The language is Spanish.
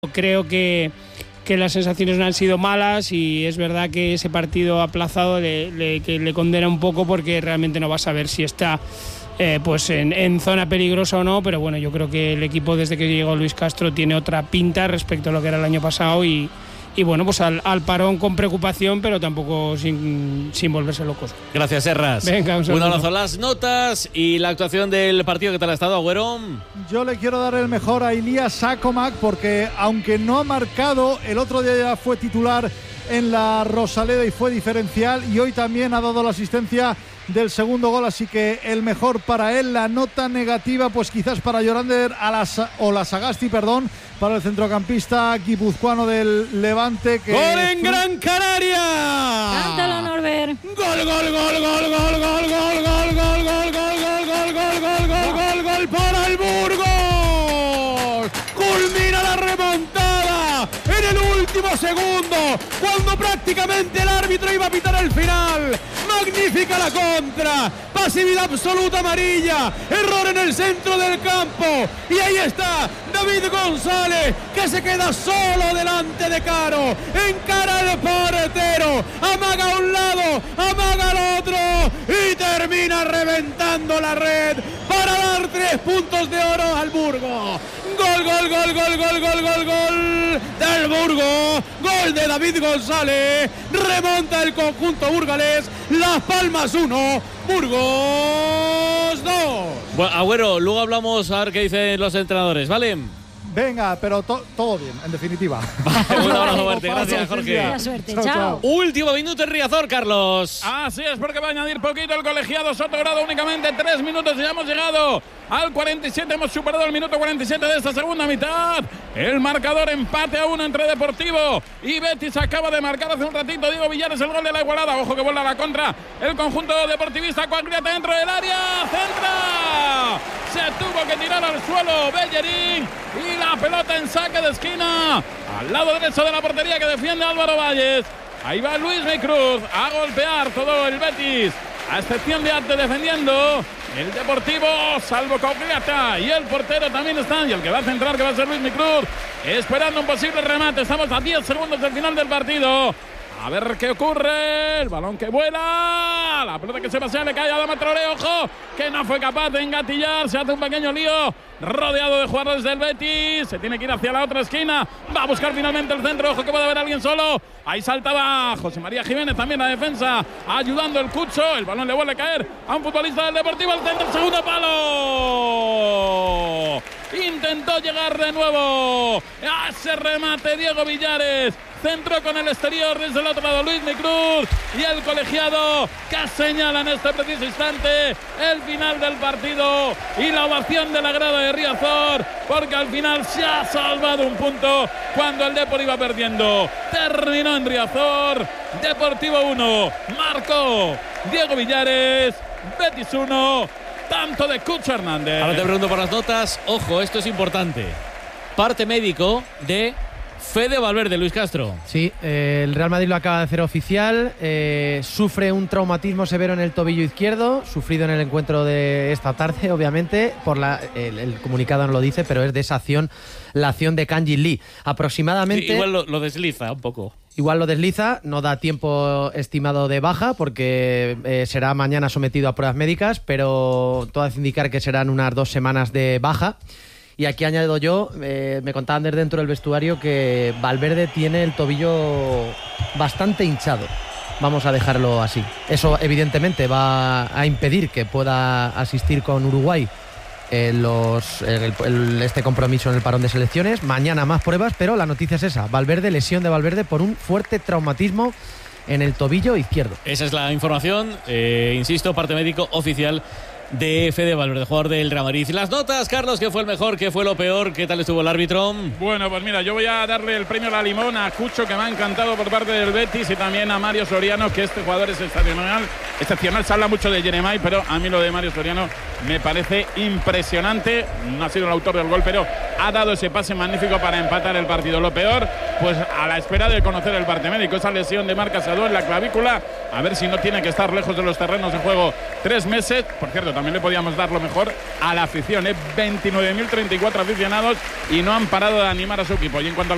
Creo que las sensaciones no han sido malas y es verdad que ese partido aplazado le condena un poco porque realmente no va a saber si está pues en zona peligrosa o no, pero bueno, yo creo que el equipo desde que llegó Luis Castro tiene otra pinta respecto a lo que era el año pasado y bueno, pues al parón con preocupación, pero tampoco sin volverse locos. Gracias, Serras. Venga, un abrazo. Las notas y la actuación del partido. ¿Qué tal ha estado, Agüero? Yo le quiero dar el mejor a Ilías Sakomak porque aunque no ha marcado, el otro día ya fue titular en la Rosaleda y fue diferencial, y hoy también ha dado la asistencia del segundo gol, así que el mejor para él. La nota negativa pues quizás para Yorander Olazágasti, para el centrocampista guipuzcoano del Levante. ¡Gol en Gran Canaria! ¡Cántalo, Norbert! ¡Gol, gol, gol, gol, gol, gol, gol, gol, gol, gol, gol, gol para el Burgos! ¡Culmina la remontada en el último segundo, cuando prácticamente el árbitro iba a pitar el final! ¡Magnífica la contra! Pasividad absoluta amarilla, error en el centro del campo, y ahí está David González, que se queda solo delante de Caro, encara al portero, amaga a un lado, amaga al otro y termina reventando la red para dar 3 puntos de oro al Burgos. Gol, gol, gol, gol, gol, gol, gol, gol del Burgos, gol de David González, remonta el conjunto burgalés. Las Palmas 1, Burgos 2. Bueno, Agüero, luego hablamos a ver qué dicen los entrenadores, ¿vale? Venga, pero todo bien, en definitiva. Un abrazo fuerte, gracias, Jorge. Buena suerte, chao. Último minuto en Riazor, Carlos. Así es, porque va a añadir poquito el colegiado Sotogrado, únicamente 3 minutos y ya hemos llegado al 47, hemos superado el minuto 47 de esta segunda mitad. El marcador empate a 1 entre Deportivo y Betis. Acaba de marcar hace un ratito Diego Villares el gol de la igualada. Ojo que vuelve a la contra el conjunto deportivista. Cuagliata dentro del área, centra. Se tuvo que tirar al suelo Bellerín y la pelota en saque de esquina al lado derecho de la portería que defiende Álvaro Valles. Ahí va Luis Cruz a golpear todo el Betis, a excepción de Arte defendiendo. El Deportivo, salvo Cuagliata, y el portero también están, y el que va a centrar, que va a ser Luis Cruz, esperando un posible remate. Estamos a 10 segundos del final del partido. A ver qué ocurre. El balón que vuela. La pelota que se pasea le cae a Adama Traoré. Ojo, que no fue capaz de engatillar. Se hace un pequeño lío. Rodeado de jugadores del Betis. Se tiene que ir hacia la otra esquina. Va a buscar finalmente el centro. Ojo que puede haber alguien solo. Ahí saltaba José María Jiménez, también la defensa, ayudando el Cucho. El balón le vuelve a caer a un futbolista del Deportivo. Al centro, el segundo palo. Intentó llegar de nuevo a ese remate Diego Villares. Centro con el exterior desde el otro lado Luis Cruz, y el colegiado que señala en este preciso instante el final del partido y la ovación de la grada de Riazor, porque al final se ha salvado un punto cuando el Depor iba perdiendo. Terminó en Riazor. Deportivo 1, marcó Diego Villares. Betis 1, tanto de Cucho Hernández. Ahora te pregunto por las notas. Ojo, esto es importante. Parte médico de Fede Valverde, Luis Castro. Sí, el Real Madrid lo acaba de hacer oficial. Sufre un traumatismo severo en el tobillo izquierdo, sufrido en el encuentro de esta tarde, obviamente. El comunicado no lo dice, pero es de esa acción, la acción de Kang Jin Lee. Aproximadamente. Sí, igual lo desliza un poco. Igual lo desliza, no da tiempo estimado de baja porque será mañana sometido a pruebas médicas, pero todo hace indicar que serán unas 2 semanas de baja. Y aquí añado yo, me contaban desde dentro del vestuario que Valverde tiene el tobillo bastante hinchado. Vamos a dejarlo así. Eso evidentemente va a impedir que pueda asistir con Uruguay este compromiso en el parón de selecciones. Mañana más pruebas, pero la noticia es esa. Lesión de Valverde por un fuerte traumatismo en el tobillo izquierdo. Esa es la información, insisto, parte médico oficial de Fede Valverde, jugador del Real Madrid. Las notas, Carlos, ¿qué fue el mejor, qué fue lo peor? ¿Qué tal estuvo el árbitro? Bueno, pues mira, yo voy a darle el premio a la limón a Cucho, que me ha encantado por parte del Betis, y también a Mario Soriano, que este jugador es excepcional. Se habla mucho de Jeremai, pero a mí lo de Mario Soriano me parece impresionante. No ha sido el autor del gol, pero ha dado ese pase magnífico para empatar el partido. Lo peor, pues a la espera de conocer el parte médico, esa lesión de Marc Casado en la clavícula, a ver si no tiene que estar lejos de los terrenos de juego 3 meses. Por cierto, también le podíamos dar lo mejor a la afición, 29.034 aficionados, y no han parado de animar a su equipo. Y en cuanto al